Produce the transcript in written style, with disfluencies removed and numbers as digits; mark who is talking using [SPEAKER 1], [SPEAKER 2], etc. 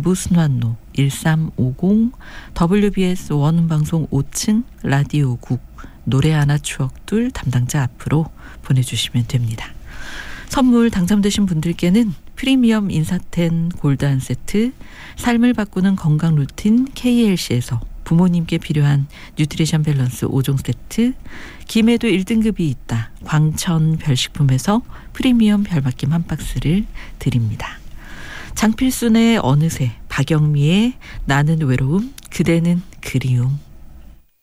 [SPEAKER 1] 무슨환노 1350 WBS 원음방송 5층 라디오국 노래 하나 추억둘 담당자 앞으로 보내주시면 됩니다. 선물 당첨되신 분들께는 프리미엄 인사텐 골드 한 세트, 삶을 바꾸는 건강 루틴 KLC에서 부모님께 필요한 뉴트리션 밸런스 5종 세트, 김에도 1등급이 있다 광천 별식품에서 프리미엄 별밥김 한 박스를 드립니다. 장필순의 어느새, 박영미의 나는 외로움, 그대는 그리움,